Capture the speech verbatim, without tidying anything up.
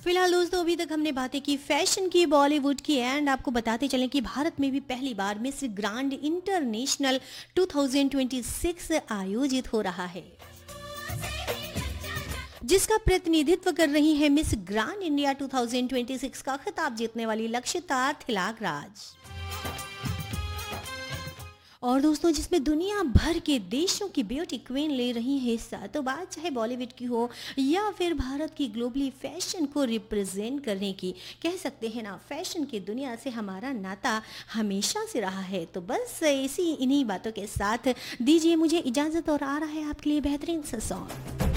फिलहाल दोस्तों अभी तक हमने बातें की फैशन की, बॉलीवुड की एंड आपको बताते चलें कि भारत में भी पहली बार मिस ग्रांड इंटरनेशनल दो हज़ार छब्बीस आयोजित हो रहा है, जिसका प्रतिनिधित्व कर रही है मिस ग्रांड इंडिया दो हज़ार छब्बीस का खिताब जीतने वाली लक्षिता थिलाकराज। और दोस्तों जिसमें दुनिया भर के देशों की ब्यूटी क्वीन ले रही है हिस्सा, तो बात चाहे बॉलीवुड की हो या फिर भारत की ग्लोबली फैशन को रिप्रेजेंट करने की, कह सकते हैं ना फैशन की दुनिया से हमारा नाता हमेशा से रहा है। तो बस इसी इन्हीं बातों के साथ दीजिए मुझे इजाज़त और आ रहा है आपके लिए बेहतरीन सा सॉन्ग।